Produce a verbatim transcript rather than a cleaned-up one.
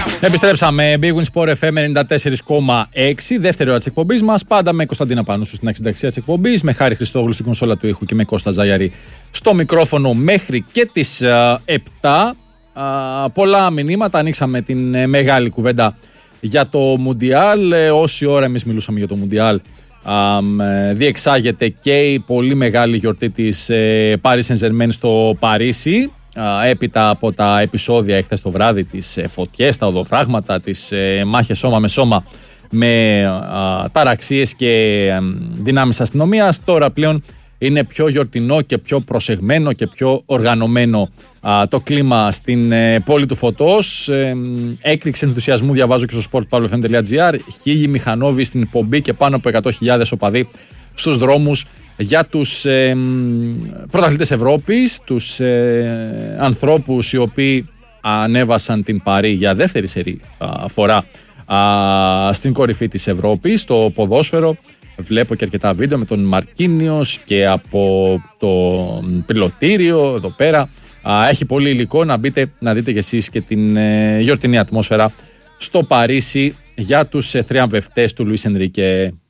Επιστρέψαμε. Big Win Sport εφ εμ ενενήντα τέσσερα κόμμα έξι, δεύτερη ώρα της εκπομπής μας. Πάντα με Κωνσταντίνα Πάνουσου στην αξινταξία της εκπομπής, με Χάρη Χριστόγλου στην κονσόλα του ήχου και με Κώστα Ζαγιαρή στο μικρόφωνο μέχρι και τις uh, επτά. Uh, πολλά μηνύματα. Ανοίξαμε την uh, μεγάλη κουβέντα για το Μουντιάλ. Uh, όση ώρα εμείς μιλούσαμε για το Μουντιάλ, uh, uh, διεξάγεται και η πολύ μεγάλη γιορτή της uh, Paris Saint-Germain στο Παρίσι. Uh, έπειτα από τα επεισόδια εχθές το βράδυ, τις uh, φωτιές, τα οδοφράγματα, τις uh, μάχες σώμα με σώμα με uh, ταραξίες και uh, δυνάμεις αστυνομίας, τώρα πλέον είναι πιο γιορτινό και πιο προσεγμένο και πιο οργανωμένο uh, το κλίμα στην uh, πόλη του φωτός. Uh, έκρηξη ενθουσιασμού διαβάζω και στο sport pavlo f m τελεία g r. Χίλιοι μηχανόβοι στην πομπή και πάνω από εκατό χιλιάδες οπαδοί στους δρόμους για τους ε, πρωταθλητές Ευρώπης, τους ε, ανθρώπους οι οποίοι ανέβασαν την Παρί για δεύτερη σερί α, φορά α, στην κορυφή της Ευρώπης, στο ποδόσφαιρο. Βλέπω και αρκετά βίντεο με τον Μαρκίνιος και από το πιλωτήριο εδώ πέρα. Α, έχει πολύ υλικό, να μπείτε να δείτε κι εσείς και την ε, γιορτινή ατμόσφαιρα στο Παρίσι για τους ε, θριαμβευτές του Λουίς Ενρίκε.